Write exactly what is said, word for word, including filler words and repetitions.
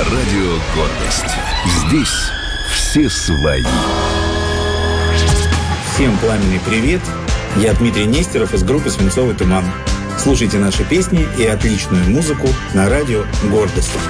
радио «Гордость». Здесь все свои. Всем пламенный привет. Я Дмитрий Нестеров из группы «Свинцовый туман». Слушайте наши песни и отличную музыку на радио «Гордость».